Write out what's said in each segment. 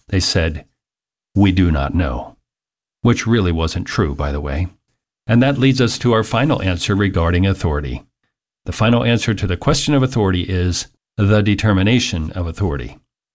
They said, "We do not know," which really wasn't true, by the way. And that leads us to our final answer regarding authority. The final answer to the question of authority is the determination of authority.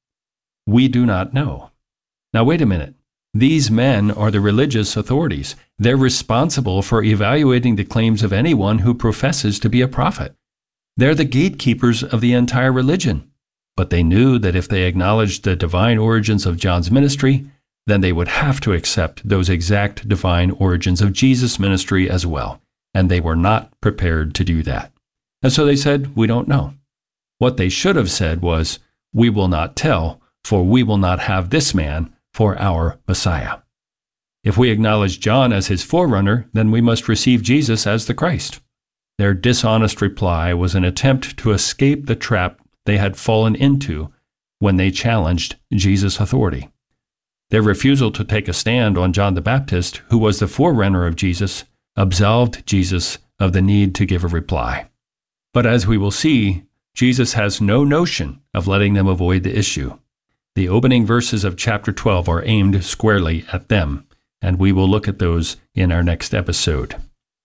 We do not know. Now, wait a minute. These men are the religious authorities. They're responsible for evaluating the claims of anyone who professes to be a prophet. They're the gatekeepers of the entire religion. But they knew that if they acknowledged the divine origins of John's ministry, then they would have to accept those exact divine origins of Jesus' ministry as well. And they were not prepared to do that. And so they said, "We don't know." What they should have said was, "We will not tell, for we will not have this man for our Messiah." If we acknowledge John as his forerunner, then we must receive Jesus as the Christ. Their dishonest reply was an attempt to escape the trap they had fallen into when they challenged Jesus' authority. Their refusal to take a stand on John the Baptist, who was the forerunner of Jesus, absolved Jesus of the need to give a reply. But as we will see, Jesus has no notion of letting them avoid the issue. The opening verses of chapter 12 are aimed squarely at them, and we will look at those in our next episode.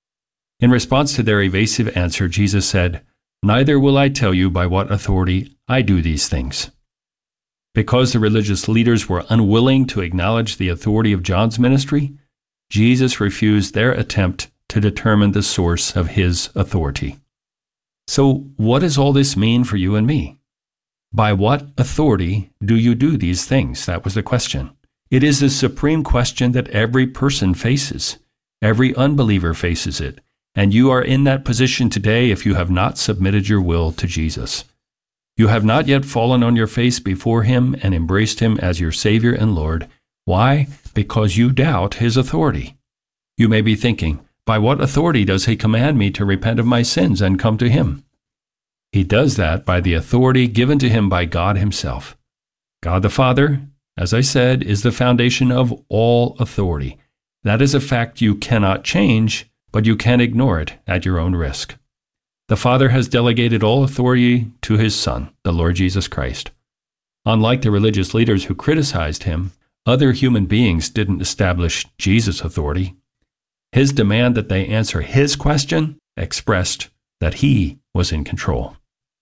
In response to their evasive answer, Jesus said, "Neither will I tell you by what authority I do these things." Because the religious leaders were unwilling to acknowledge the authority of John's ministry, Jesus refused their attempt to determine the source of his authority. So, what does all this mean for you and me? By what authority do you do these things? That was the question. It is the supreme question that every person faces. Every unbeliever faces it. And you are in that position today if you have not submitted your will to Jesus. You have not yet fallen on your face before him and embraced him as your Savior and Lord. Why? Because you doubt his authority. You may be thinking, by what authority does he command me to repent of my sins and come to him? He does that by the authority given to him by God himself. God the Father, as I said, is the foundation of all authority. That is a fact you cannot change, but you can ignore it at your own risk. The Father has delegated all authority to his Son, the Lord Jesus Christ. Unlike the religious leaders who criticized him, other human beings didn't establish Jesus' authority. His demand that they answer his question expressed that he was in control.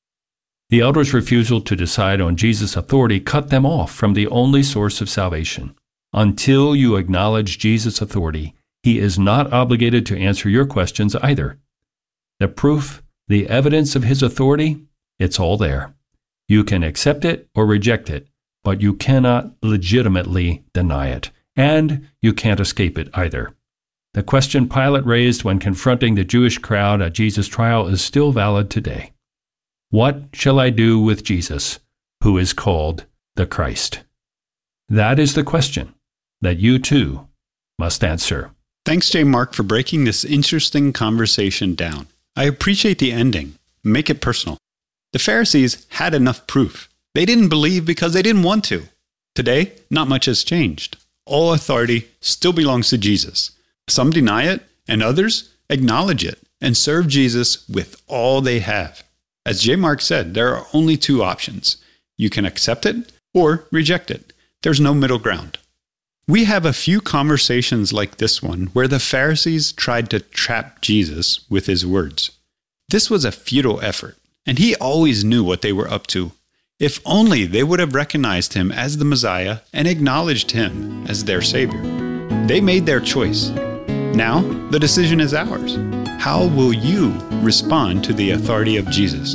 The elders' refusal to decide on Jesus' authority cut them off from the only source of salvation. Until you acknowledge Jesus' authority, he is not obligated to answer your questions either. The proof, the evidence of his authority, it's all there. You can accept it or reject it, but you cannot legitimately deny it, and you can't escape it either. The question Pilate raised when confronting the Jewish crowd at Jesus' trial is still valid today. What shall I do with Jesus, who is called the Christ? That is the question that you too must answer. Thanks, J. Mark, for breaking this interesting conversation down. I appreciate the ending. Make it personal. The Pharisees had enough proof. They didn't believe because they didn't want to. Today, not much has changed. All authority still belongs to Jesus. Some deny it, and others acknowledge it and serve Jesus with all they have. As J. Mark said, there are only two options. You can accept it or reject it. There's no middle ground. We have a few conversations like this one where the Pharisees tried to trap Jesus with his words. This was a futile effort, and he always knew what they were up to. If only they would have recognized him as the Messiah and acknowledged him as their Savior. They made their choice. Now, the decision is ours. How will you respond to the authority of Jesus?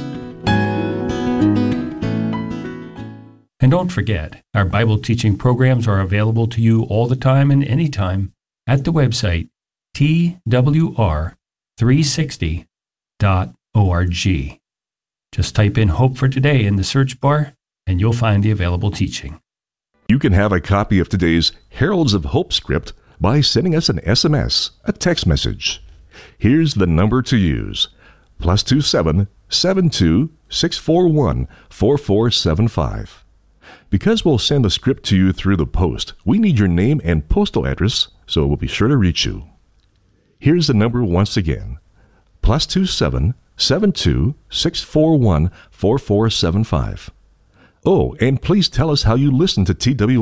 And don't forget, our Bible teaching programs are available to you all the time and anytime at the website twr360.org. Just type in Hope for Today in the search bar, and you'll find the available teaching. You can have a copy of today's Heralds of Hope script by sending us an SMS, a text message. Here's the number to use: +27 72 641 4475. Because we'll send the script to you through the post, we need your name and postal address, so we'll be sure to reach you. Here's the number once again: +27 72 641 4475. Oh, and please tell us how you listen to TW